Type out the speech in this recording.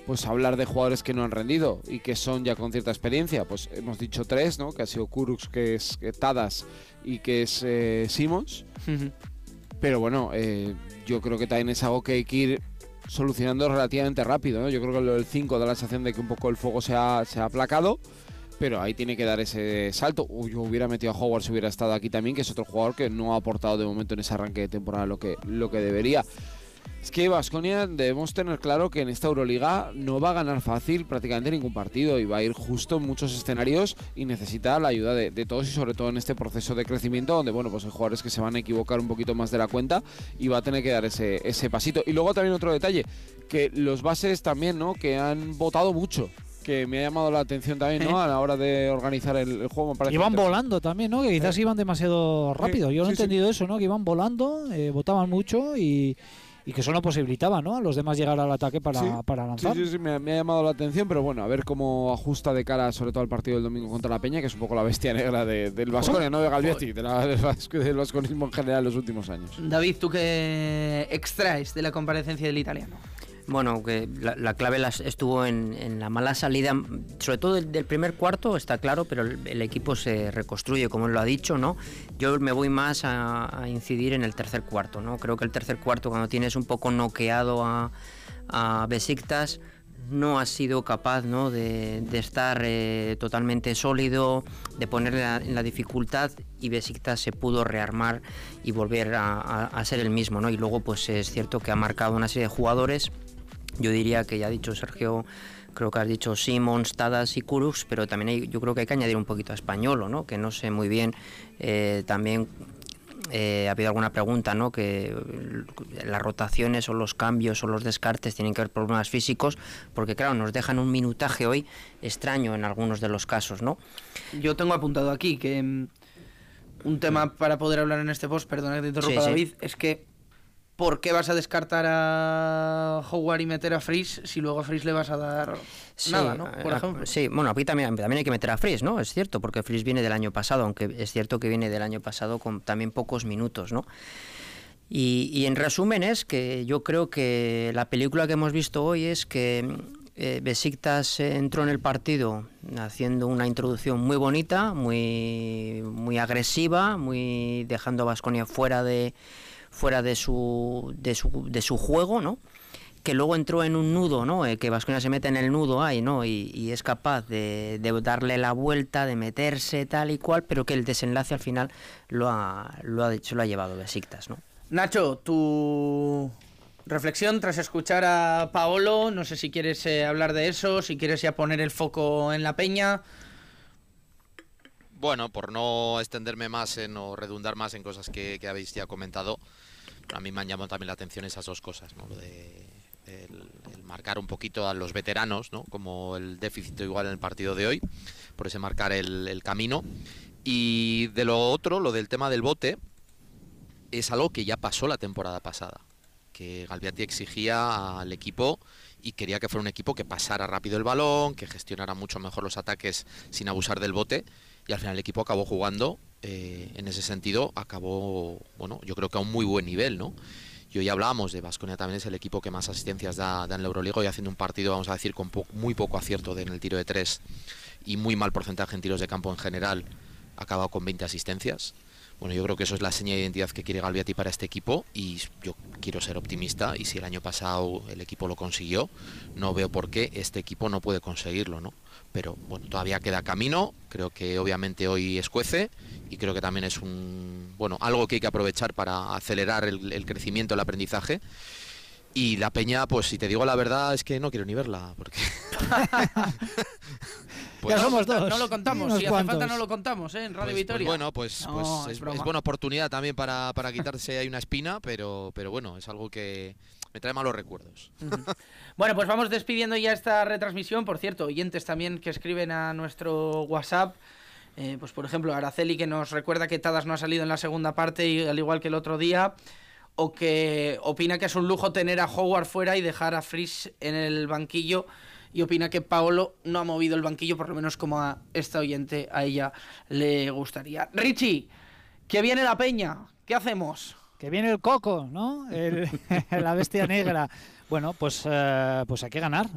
pues hablar de jugadores que no han rendido y que son ya con cierta experiencia. Pues hemos dicho 3, ¿no? Que ha sido Kurucs, que es Tadas y que es Simons. Pero bueno, yo creo que también es algo que hay que ir solucionando relativamente rápido, ¿no? Yo creo que lo del 5 da la sensación de que un poco el fuego se ha aplacado, pero ahí tiene que dar ese salto. Yo hubiera metido a Howard si hubiera estado aquí también, que es otro jugador que no ha aportado de momento en ese arranque de temporada lo que debería. Es que Baskonia debemos tener claro que en esta Euroliga no va a ganar fácil prácticamente ningún partido y va a ir justo en muchos escenarios y necesita la ayuda de todos, y sobre todo en este proceso de crecimiento donde, bueno, pues hay jugadores que se van a equivocar un poquito más de la cuenta y va a tener que dar ese pasito. Y luego también otro detalle, que los bases también, ¿no? Que han votado mucho, que me ha llamado la atención también, ¿no? A la hora de organizar el juego. Iban volando también, ¿no? Que quizás iban demasiado rápido. Yo no he entendido eso, ¿no? Que iban volando, votaban mucho y que eso no posibilitaba, ¿no? A los demás llegar al ataque para lanzar. Sí, me ha llamado la atención, pero bueno, a ver cómo ajusta de cara sobre todo al partido del domingo contra la Peña, que es un poco la bestia negra del Baskonia, no de Galbiati, del vasconismo en general en los últimos años. David, ¿tú qué extraes de la comparecencia del italiano? Bueno, que la clave estuvo en la mala salida, sobre todo del primer cuarto, está claro, pero el equipo se reconstruye, como él lo ha dicho, ¿no? Yo me voy más a incidir en el tercer cuarto, ¿no? Creo que el tercer cuarto, cuando tienes un poco noqueado a Besiktas, no ha sido capaz, ¿no? de estar totalmente sólido, de ponerle en la dificultad, y Besiktas se pudo rearmar y volver a ser el mismo, ¿no? Y luego pues es cierto que ha marcado una serie de jugadores. Yo diría que ya ha dicho Sergio, creo que has dicho Simons, Tadas y Kurucs, pero también yo creo que hay que añadir un poquito a Españolo, ¿no? Que no sé muy bien, también ha habido alguna pregunta, ¿no? Que las rotaciones o los cambios o los descartes tienen que ver problemas físicos, porque claro, nos dejan un minutaje hoy extraño en algunos de los casos, ¿no? Yo tengo apuntado aquí que un tema para poder hablar en este post, perdona que te interrumpa, David, es que ¿por qué vas a descartar a Howard y meter a Freeze si luego a Freeze le vas a dar nada, ¿no? Por ejemplo. Sí, bueno, aquí también hay que meter a Freeze, ¿no? Es cierto, porque Freeze viene del año pasado, aunque es cierto que viene del año pasado con también pocos minutos, ¿no? Y en resumen es que yo creo que la película que hemos visto hoy es que Besiktas entró en el partido haciendo una introducción muy bonita, muy agresiva, muy dejando a Baskonia fuera de su juego, ¿no? Que luego entró en un nudo, ¿no? Que Baskonia se mete en el nudo ahí, ¿no? Y es capaz de darle la vuelta, de meterse tal y cual, pero que el desenlace al final lo ha llevado Besiktas, ¿no? Nacho, tu reflexión tras escuchar a Paolo, no sé si quieres hablar de eso, si quieres ya poner el foco en la Peña. Bueno, por no extenderme más o redundar más en cosas que habéis ya comentado, a mí me han llamado también la atención esas dos cosas, ¿no? Lo de el marcar un poquito a los veteranos, ¿no? Como el déficit igual en el partido de hoy, por ese marcar el camino. Y de lo otro, lo del tema del bote, es algo que ya pasó la temporada pasada, que Galbiati exigía al equipo y quería que fuera un equipo que pasara rápido el balón, que gestionara mucho mejor los ataques sin abusar del bote, y al final el equipo acabó jugando, en ese sentido, acabó, bueno, yo creo que a un muy buen nivel, ¿no? Y hoy hablábamos de Baskonia, también es el equipo que más asistencias da en la Euroliga, y haciendo un partido, vamos a decir, con muy poco acierto en el tiro de 3 y muy mal porcentaje en tiros de campo en general, acaba con 20 asistencias. Bueno, yo creo que eso es la seña de identidad que quiere Galbiati para este equipo, y yo quiero ser optimista, y si el año pasado el equipo lo consiguió, no veo por qué este equipo no puede conseguirlo, ¿no? Pero bueno, todavía queda camino, creo que obviamente hoy escuece, y creo que también es algo que hay que aprovechar para acelerar el crecimiento, el aprendizaje. Y la Peña, pues si te digo la verdad, es que no quiero ni verla, porque pues ya somos dos. No lo contamos, si hace falta no lo contamos, en Radio Vitoria. Pues es buena oportunidad también para quitarse ahí una espina, pero bueno, es algo que me trae malos recuerdos. Bueno, pues vamos despidiendo ya esta retransmisión. Por cierto, oyentes también que escriben a nuestro WhatsApp. Pues por ejemplo, Araceli, que nos recuerda que Tadas no ha salido en la segunda parte, y al igual que el otro día, o que opina que es un lujo tener a Howard fuera y dejar a Freeze en el banquillo, y opina que Paolo no ha movido el banquillo, por lo menos como a esta oyente, a ella le gustaría. Richie, que viene la Peña, ¿qué hacemos? Que viene el Coco, ¿no? La bestia negra. Bueno, pues hay que ganar.